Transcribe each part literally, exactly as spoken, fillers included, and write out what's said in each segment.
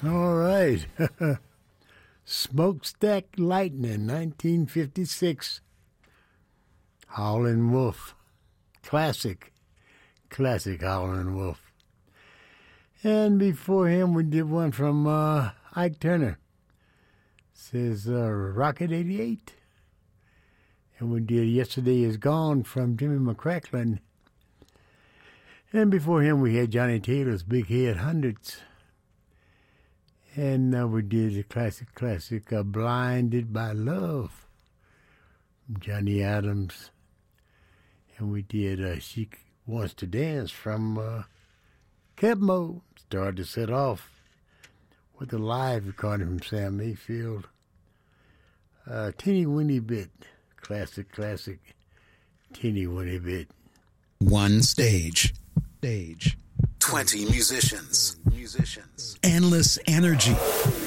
All right. Smokestack Lightning, nineteen fifty-six. Howlin' Wolf. Classic. Classic Howlin' Wolf. And before him, we did one from uh, Ike Turner. Says uh, Rocket eighty-eight. And we did Yesterday Is Gone from Jimmy McCracklin. And before him, we had Johnny Taylor's Big Head Hundreds. And uh, we did the classic, classic uh, Blinded by Love from Johnny Adams. And we did uh, She Wants to Dance from uh, Kebmo. Started to set off with a live recording from Sam Mayfield. Uh, Teeny Weeny Bit. Classic, classic. Teeny Weeny Bit. One stage. Stage. twenty musicians. Musicians. Endless energy.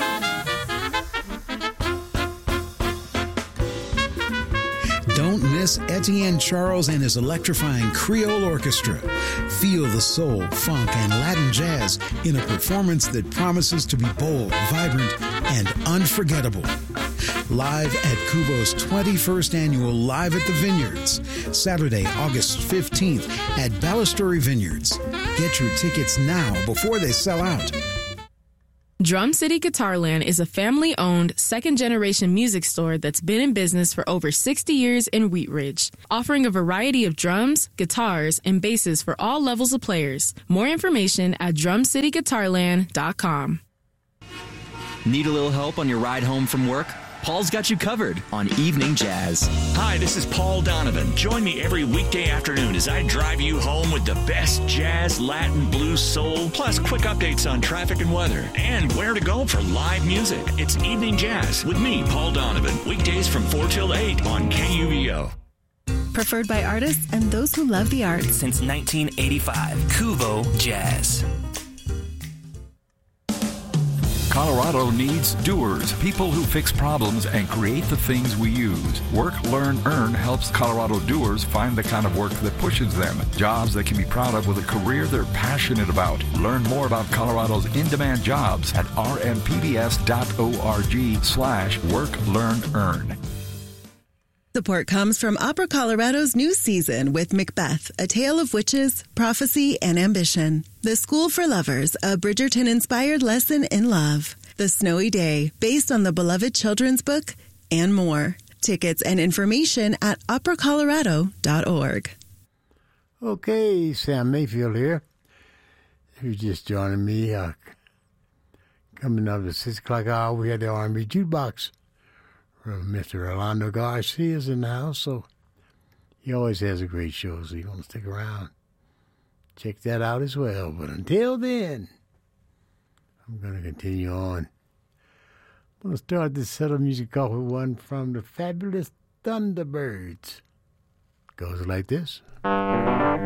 Don't miss Etienne Charles and his electrifying Creole Orchestra. Feel the soul, funk, and Latin jazz in a performance that promises to be bold, vibrant, and unforgettable. Live at Kubo's twenty-first annual Live at the Vineyards, Saturday, August fifteenth at Balustrade Vineyards. Get your tickets now before they sell out. Drum City Guitarland is a family-owned, second-generation music store that's been in business for over sixty years in Wheat Ridge, offering a variety of drums, guitars, and basses for all levels of players. More information at drum city guitarland dot com. Need a little help on your ride home from work? Paul's got you covered on Evening Jazz. Hi, this is Paul Donovan. Join me every weekday afternoon as I drive you home with the best jazz, Latin, blues, soul, plus quick updates on traffic and weather, and where to go for live music. It's Evening Jazz with me, Paul Donovan. Weekdays from four till eight on K U V O. Preferred by artists and those who love the arts. Since nineteen eighty-five, Kubo Jazz. Colorado needs doers, people who fix problems and create the things we use. Work, Learn, Earn helps Colorado doers find the kind of work that pushes them. Jobs they can be proud of with a career they're passionate about. Learn more about Colorado's in-demand jobs at r m p b s dot org slash work, learn, earn. Support comes from Opera Colorado's new season with Macbeth, A Tale of Witches, Prophecy, and Ambition. The School for Lovers, a Bridgerton-inspired lesson in love. The Snowy Day, based on the beloved children's book, and more. Tickets and information at opera colorado dot org. Okay, Sam Mayfield here. If you're just joining me, uh, coming up at six o'clock hour, we had the R and B Jukebox. Mister Orlando Garcia's in the house, so he always has a great show, so you want to stick around. Check that out as well. But until then, I'm going to continue on. I'm going to start this set of music off with one from the Fabulous Thunderbirds. Goes like this.